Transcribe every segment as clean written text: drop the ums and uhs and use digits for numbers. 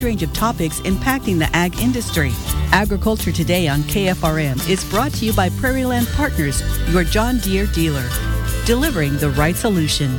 range of topics impacting the ag industry. Agriculture Today on KFRM is brought to you by Prairie Land Partners, your John Deere dealer, delivering the right solution.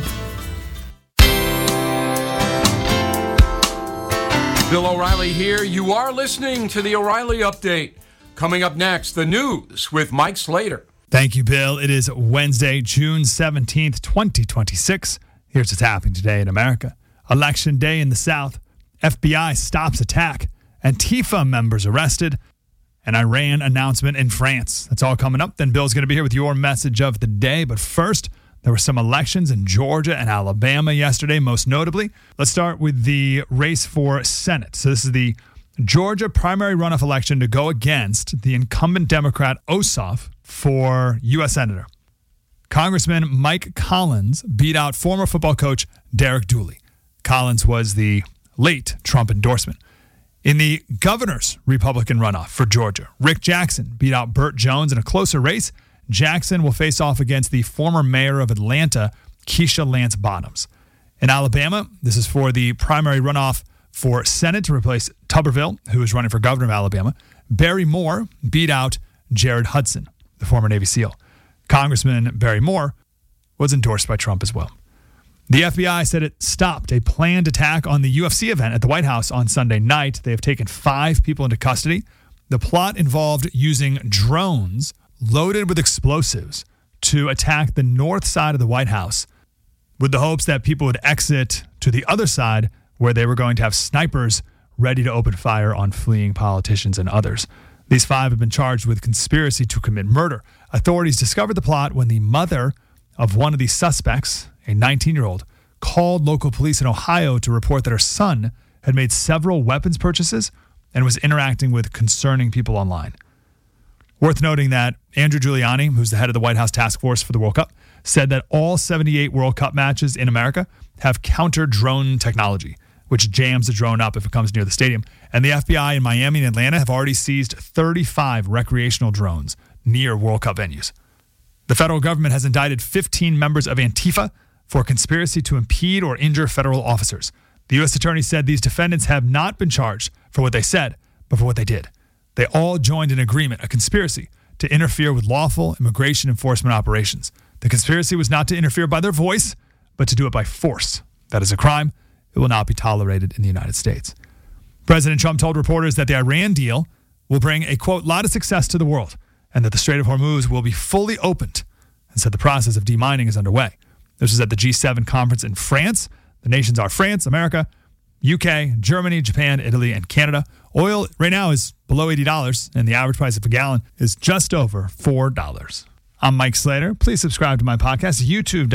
Bill O'Reilly here. You are listening to the O'Reilly Update. Coming up next, the news with Mike Slater. Thank you, Bill. It is Wednesday, June 17th, 2026. Here's what's happening today in America. Election day in the South. FBI stops attack. Antifa members arrested. An Iran announcement in France. That's all coming up. Then Bill's going to be here with your message of the day. But first, there were some elections in Georgia and Alabama yesterday, most notably. Let's start with the race for Senate. So this is the Georgia primary runoff election to go against the incumbent Democrat Ossoff for U.S. Senator. Congressman Mike Collins beat out former football coach Derek Dooley. Collins was the late Trump endorsement. In the governor's Republican runoff for Georgia, Rick Jackson beat out Burt Jones in a closer race. Jackson will face off against the former mayor of Atlanta, Keisha Lance Bottoms. In Alabama, this is for the primary runoff for Senate to replace Tuberville, who is running for governor of Alabama. Barry Moore beat out Jared Hudson, the former Navy SEAL. Congressman Barry Moore was endorsed by Trump as well. The FBI said it stopped a planned attack on the UFC event at the White House on Sunday night. They have taken 5 people into custody. The plot involved using drones loaded with explosives to attack the north side of the White House with the hopes that people would exit to the other side where they were going to have snipers ready to open fire on fleeing politicians and others. These 5 have been charged with conspiracy to commit murder. Authorities discovered the plot when the mother of one of the suspects, a 19-year-old, called local police in Ohio to report that her son had made several weapons purchases and was interacting with concerning people online. Worth noting that Andrew Giuliani, who's the head of the White House task force for the World Cup, said that all 78 World Cup matches in America have counter-drone technology, which jams the drone up if it comes near the stadium. And the FBI in Miami and Atlanta have already seized 35 recreational drones near World Cup venues. The federal government has indicted 15 members of Antifa for conspiracy to impede or injure federal officers. The U.S. attorney said these defendants have not been charged for what they said, but for what they did. They all joined an agreement, a conspiracy, to interfere with lawful immigration enforcement operations. The conspiracy was not to interfere by their voice, but to do it by force. That is a crime. It will not be tolerated in the United States. President Trump told reporters that the Iran deal will bring a, quote, lot of success to the world, and that the Strait of Hormuz will be fully opened, and said the process of demining is underway. This was at the G7 conference in France. The nations are France, America, UK, Germany, Japan, Italy, and Canada. Oil right now is below $80, and the average price of a gallon is just over $4. I'm Mike Slater. Please subscribe to my podcast,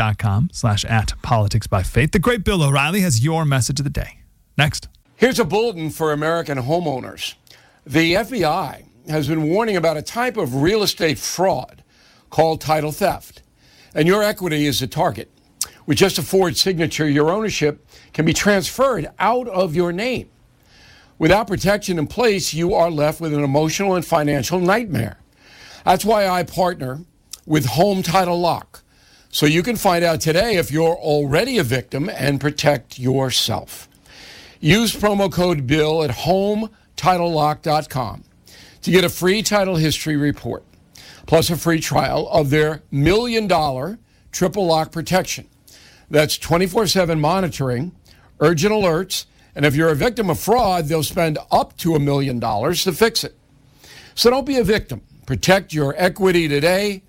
youtube.com/@politicsbyfaith. The great Bill O'Reilly has your message of the day. Next. Here's a bulletin for American homeowners. The FBI has been warning about a type of real estate fraud called title theft, and your equity is the target. With just a Ford signature, your ownership can be transferred out of your name. Without protection in place, you are left with an emotional and financial nightmare. That's why I partner with Home Title Lock, so you can find out today if you're already a victim and protect yourself. Use promo code BILL at HomeTitleLock.com to get a free title history report, plus a free trial of their $1 million triple lock protection. That's 24/7 monitoring, urgent alerts, and if you're a victim of fraud, they'll spend up to $1 million to fix it. So don't be a victim. Protect your equity today.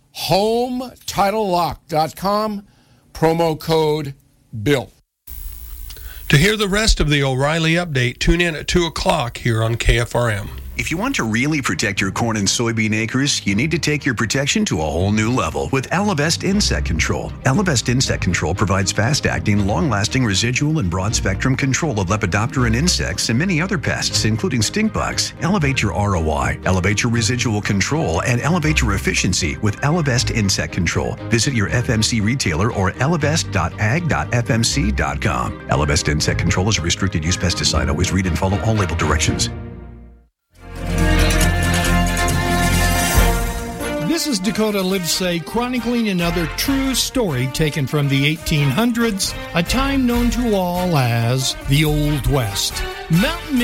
HomeTitleLock.com, promo code BILL. To hear the rest of the O'Reilly Update, tune in at 2 o'clock here on KFRM. If you want to really protect your corn and soybean acres, you need to take your protection to a whole new level with Elevest Insect Control. Elevest Insect Control provides fast-acting, long-lasting residual and broad-spectrum control of Lepidopteran insects and many other pests, including stink bugs. Elevate your ROI, elevate your residual control, and elevate your efficiency with Elevest Insect Control. Visit your FMC retailer or elevest.ag.fmc.com. Elevest Insect Control is a restricted-use pesticide. Always read and follow all label directions. This is is Dakota Livesay chronicling another true story taken from the 1800s, a time known to all as the Old West. Mountain